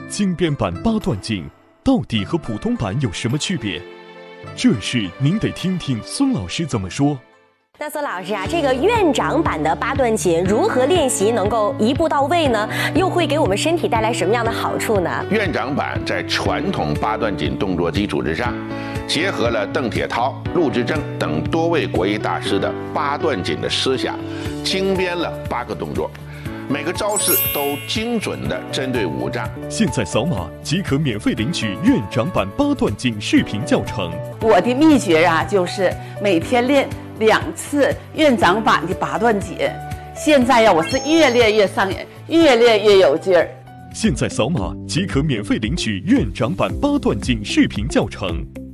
精编版八段锦到底和普通版有什么区别？这事您得听听孙老师怎么说。 那孙老师啊，这个院长版的八段锦如何练习能够一步到位呢？又会给我们身体带来什么样的好处呢？ 院长版在传统八段锦动作基础之上，结合了邓铁涛、陆志正等多位国艺大师的八段锦的思想，精编了8个动作，每个招式都精准地针对五脏。 现在扫码即可免费领取院长版八段锦视频教程。 我的秘诀啊，就是每天练2次院长版的八段锦。现在呀，我是越练越上瘾，越练越有劲儿。 现在扫码即可免费领取院长版八段锦视频教程。